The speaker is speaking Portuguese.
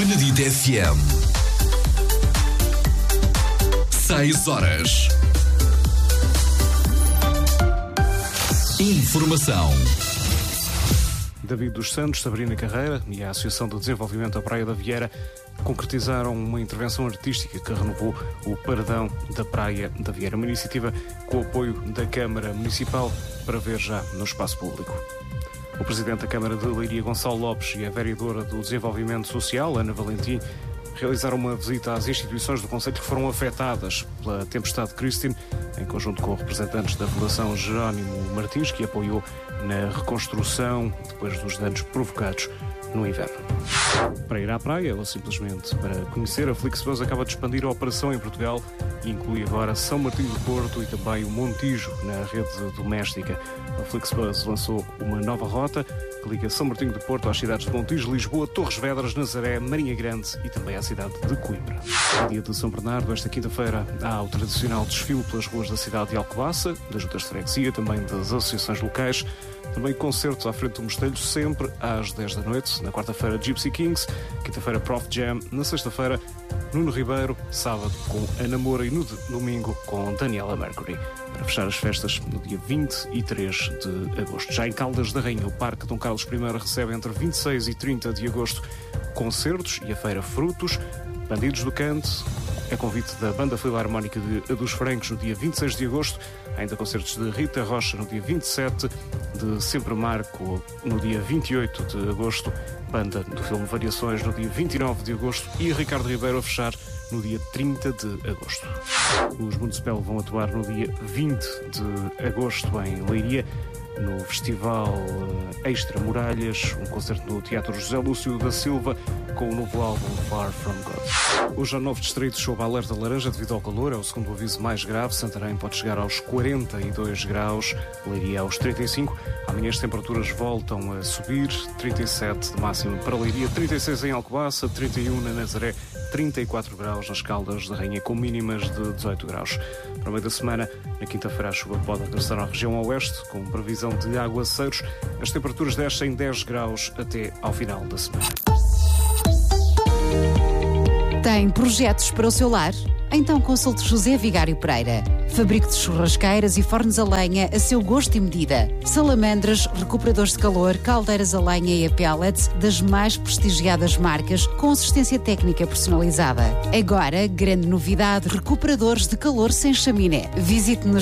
Benedito FM. 6 horas. Informação. David dos Santos, Sabrina Carreira e a Associação de Desenvolvimento da Praia da Vieira concretizaram uma intervenção artística que renovou o paredão da Praia da Vieira, uma iniciativa com o apoio da Câmara Municipal para ver já no espaço público. O Presidente da Câmara de Leiria, Gonçalo Lopes, e a Vereadora do Desenvolvimento Social, Ana Valentim, realizaram uma visita às instituições do concelho que foram afetadas pela tempestade Christine, em conjunto com representantes da Fundação Jerónimo Martins, que apoiou na reconstrução depois dos danos provocados no inverno. Para ir à praia ou simplesmente para conhecer, a Flixbus acaba de expandir a operação em Portugal e inclui agora São Martinho do Porto e também o Montijo na rede doméstica. A Flixbus lançou uma nova rota que liga São Martinho do Porto às cidades de Montijo, Lisboa, Torres Vedras, Nazaré, Marinha Grande e também à cidade de Coimbra. No dia de São Bernardo, esta quinta-feira, há o tradicional desfile pelas ruas da cidade de Alcobaça, das juntas de freguesia, também das associações locais. Também concertos à frente do Mosteiro, sempre às 10 da noite. Na quarta-feira, Gypsy Kings. Quinta-feira, Prof Jam. Na sexta-feira, Nuno Ribeiro. Sábado, com Ana Moura. E no domingo, com Daniela Mercury. Para fechar as festas, no dia 23 de agosto. Já em Caldas da Rainha, o Parque Dom Carlos I recebe entre 26 e 30 de agosto concertos e a Feira Frutos. Bandidos do Canto. É convite da Banda Filarmónica dos Francos no dia 26 de agosto. Ainda concertos de Rita Rocha no dia 27, de Sempre Marco no dia 28 de agosto, banda do filme Variações no dia 29 de agosto e Ricardo Ribeiro a fechar no dia 30 de agosto. Os Municipal vão atuar no dia 20 de agosto em Leiria, no Festival Extra Muralhas, um concerto no Teatro José Lúcio da Silva com o novo álbum Far From God. Hoje há 9 distritos sob alerta laranja devido ao calor, é o segundo aviso mais grave. Santarém pode chegar aos 42 graus, Leiria aos 35. Amanhã as temperaturas voltam a subir, 37 de máximo para Leiria, 36 em Alcobaça, 31 na Nazaré, 34 graus nas Caldas da Rainha, com mínimas de 18 graus. Para o meio da semana, na quinta-feira, a chuva pode regressar à região oeste, com previsão de aguaceiros. As temperaturas descem 10 graus até ao final da semana. Tem projetos para o seu lar? Então consulte José Vigário Pereira. Fabrico de churrasqueiras e fornos a lenha a seu gosto e medida. Salamandras, recuperadores de calor, caldeiras a lenha e a pellets das mais prestigiadas marcas com assistência técnica personalizada. Agora, grande novidade, recuperadores de calor sem chaminé. Visite-nos